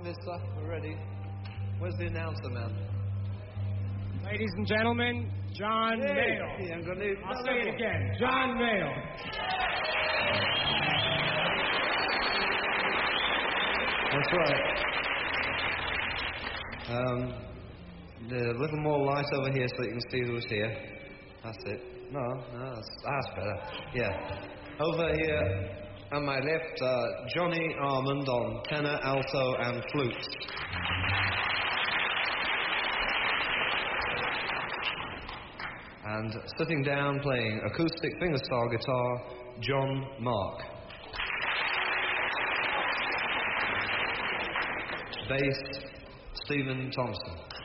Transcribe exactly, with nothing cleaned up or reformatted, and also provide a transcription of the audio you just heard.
mister. We're ready. Where's the announcer, man? Ladies and gentlemen, John Hey, Mayall. yeah, I'm gonna need I'll say it again. John Mayall. That's right. Um, a little more light over here so you can see who's here. That's it. No, no, that's, that's better. Yeah. Over here on my left, uh, Johnny Armand on tenor, alto, and flute. And sitting down playing acoustic fingerstyle guitar, John Mark. Bass, Stephen Thompson.